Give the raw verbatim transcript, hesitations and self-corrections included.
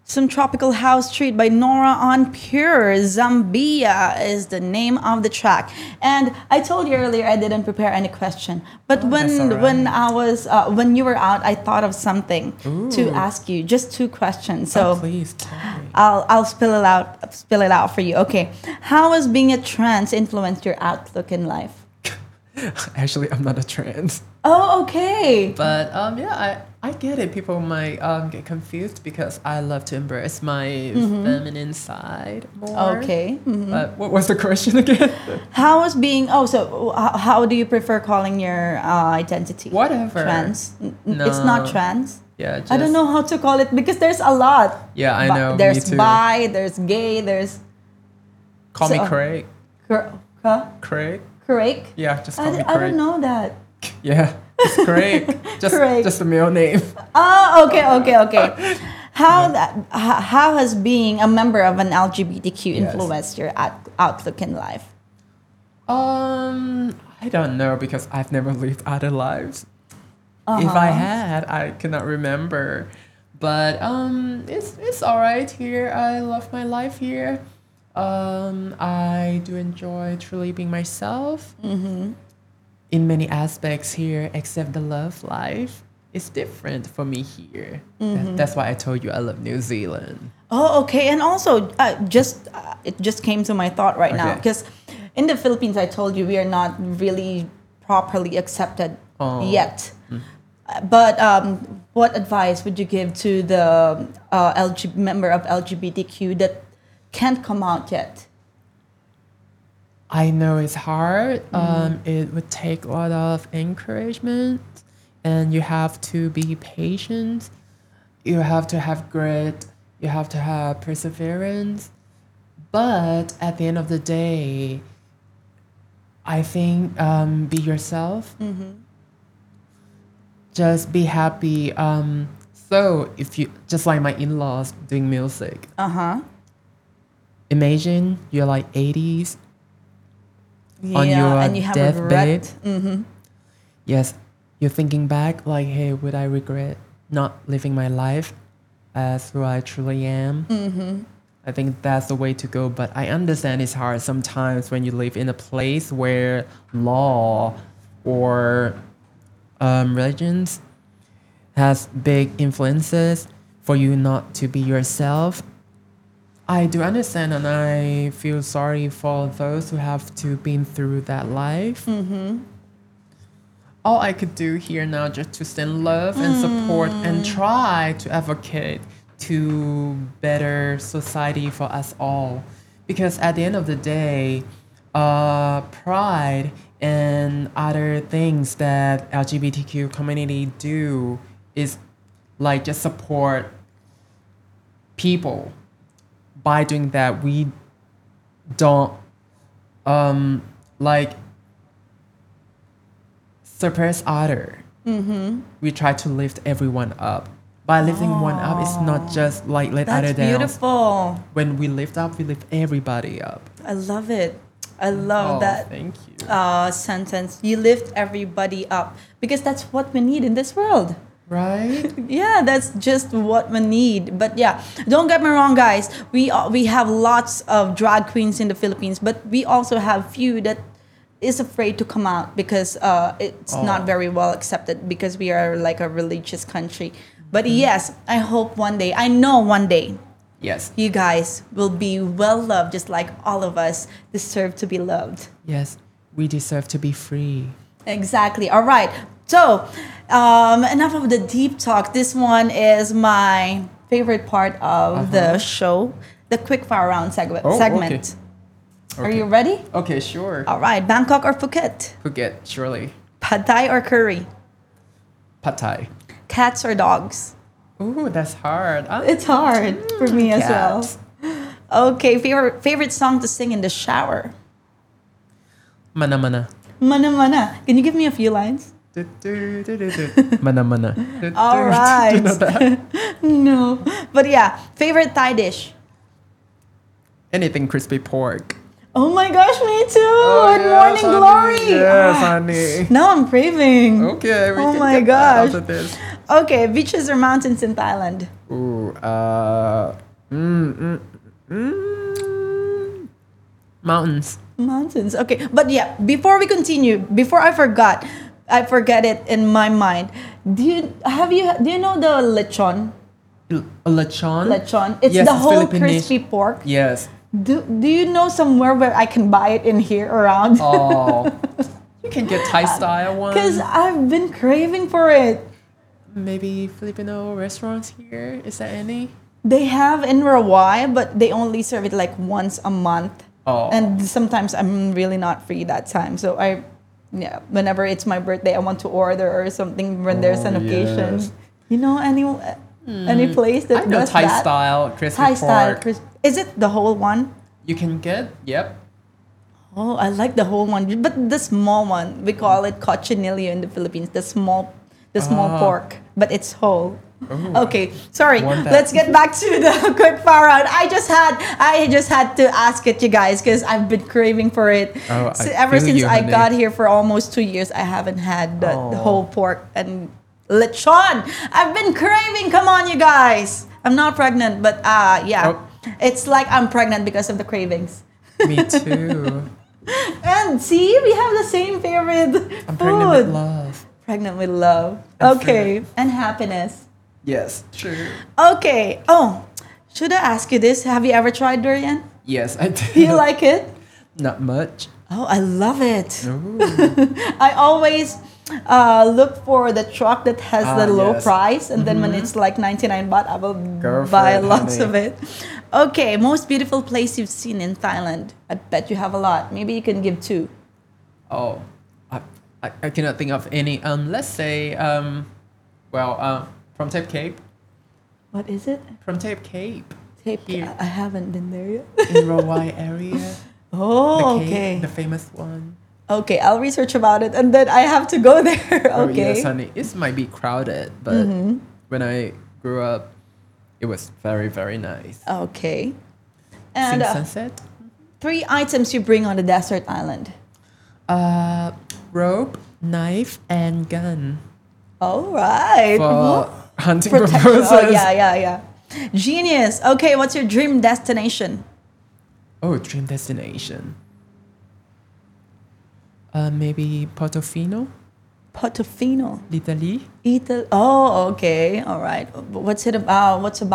Some Tropical House Treat by Nora on Pure. Zambia is the name of the track. And I told you earlier I didn't prepare any question. But Oh, that's when all right. when I was uh, when you were out, I thought of something to Ooh. ask you. Just two questions. Oh, So please tell me. I'll I'll spill it out spill it out for you. Okay. How has being a trans influenced your outlook in life? Actually, I'm not a trans. Oh, okay. But um, yeah, I, I get it. People might um, get confused because I love to embrace my feminine side more. Okay. Mhm. But what was the question again? How is being oh so uh, how do you prefer calling your uh, identity? Whatever. Trans? N- n- It's not No. trans. Yeah, just, I don't know how to call it because there's a lot. Yeah, I Bi- know. There's me too. bi, there's gay, there's Call me so- Craig. cr- huh? Craig. Craig. Yeah, just I, call d- me I Craig. don't know that. Yeah, it's Craig. just Craig. just a male name. Oh, okay, okay, okay. How that h- how has being a member of an L G B T Q Yes. influenced your out- outlook in life? Um, I don't know because I've never lived other lives. If I had, I cannot remember. But um, it's it's all right here. I love my life here. Um, I do enjoy truly being myself. Mm-hmm. In many aspects here, except the love life, is different for me here. That- that's why I told you I love New Zealand. Oh, okay. And also, uh, just uh, it just came to my thought right now Okay. because in the Philippines, I told you we are not really properly accepted Oh. yet. Uh, But um, what advice would you give to the uh, L G- member of L G B T Q that can't come out yet? I know it's hard. Um, it would take a lot of encouragement, and you have to be patient. You have to have grit. You have to have perseverance. But at the end of the day, I think um, be yourself. Just be happy. Um, so if you just like my in-laws doing music, Uh huh. imagine you're like eighties. Yeah, On your and you have deathbed. regret. Yes, you're thinking back like, hey, would I regret not living my life as who I truly am? Mm-hmm. I think that's the way to go. But I understand it's hard sometimes when you live in a place where law or um, religions has big influences for you not to be yourself. I do understand, and I feel sorry for those who have to been through that life. Mm-hmm. All I could do here now just to send love and support and try to advocate to better society for us all. Because at the end of the day, uh, pride and other things that L G B T Q community do is like just support people. By doing that, we don't um, like suppress other. Mm-hmm. We try to lift everyone up. By lifting one up, it's not just like let other That's down. beautiful. When we lift up, we lift everybody up. I love it. I love Oh, that thank you. uh, sentence. You lift everybody up because that's what we need in this world. Right? Yeah, that's just what we need. But yeah, don't get me wrong, guys. We uh, we have lots of drag queens in the Philippines, but we also have few that is afraid to come out because uh, it's Oh. not very well accepted because we are like a religious country. But Mm-hmm. yes, I hope one day, I know one day, Yes. you guys will be well loved, just like all of us deserve to be loved. Yes. We deserve to be free. Exactly. All right. So, um, enough of the deep talk. This one is my favorite part of the show, the quick fire round segment. Oh, segment. okay. Are Okay. you ready? Okay, sure. All right. Bangkok or Phuket? Phuket, surely. Pad Thai or curry? Pad Thai. Cats or dogs? Ooh, that's hard. Ah, It's hard for me as cats. well. Okay. Favorite favorite song to sing in the shower? Mana mana. Mana mana. Can you give me a few lines? Du- du- du- du- du. Mana mana. Du- All du- right. Do you know that? No. But yeah, favorite Thai dish? Anything crispy pork. Oh my gosh, me too. Oh, Good yes, morning, honey. glory. Yes, Ah, honey. now I'm craving. Okay, we Oh can my get that gosh. after this. Okay, beaches or mountains in Thailand? Ooh, uh, mm, mm, mm, mountains. Mountains. Okay, but yeah, before we continue, before I forgot, I forget it in my mind. Do you have you do you know the lechon? L- lechon. Lechon. It's Yes, the it's whole Filipino dish. crispy pork. Yes. Do Do you know somewhere where I can buy it in here around? Oh, you can get Thai style one. Because I've been craving for it. Maybe Filipino restaurants here. Is there any? They have in Rawai, but they only serve it like once a month. Oh. And sometimes I'm really not free that time. So I, yeah, whenever it's my birthday, I want to order or something when there's an Oh, occasion. yes. You know any any place that I know does Thai that? style crispy Thai pork. style. Cris- Is it the whole one? You can get. Yep. Oh, I like the whole one, but the small one we call it cochinillo in the Philippines. The small, the small Ah. pork, but it's whole. Ooh, Okay, sorry. want that. Let's get back to the quick fire round. I just had, I just had to ask it, you guys, because I've been craving for it. Oh, I So ever feel since you, I honey. got here for almost two years, I haven't had the, the Oh. whole pork and lechon. I've been craving. Come on, you guys. I'm not pregnant, but uh, yeah, Oh. it's like I'm pregnant because of the cravings. Me too. And see, we have the same favorite I'm food. pregnant with love. Pregnant with love. And Okay, and happiness. Yes. True. Okay. Oh, should I ask you this? Have you ever tried durian? Yes, I do. Do you like it? Not much. Oh, I love it. Ooh. I always uh, look for the truck that has Ah, the low yes. price, and then when it's like ninety-nine baht, I will Go for buy it, lots honey. of it. Okay, most beautiful place you've seen in Thailand. I bet you have a lot. Maybe you can give two. Oh, I, I, I cannot think of any. Um, let's say um, well, uh, from Tape Cape. What is it? From Tape Cape Tape. Here. I haven't been there yet. in Rawai area. Oh, the Cape, okay. the famous one. Okay, I'll research about it and then I have to go there. Okay. Oh yes, honey. It might be crowded, but when I grew up, it was very very nice. Okay. And And uh, sunset. three items you bring on the desert island. Uh, rope, knife, and gun All right. for hunting Protection. purposes. Oh, yeah, yeah, yeah. Genius. Okay, what's your dream destination? Oh, dream destination. Uh, maybe Portofino, Portofino. Italy. Italy. Oh, okay. All right. What's it about? What's about?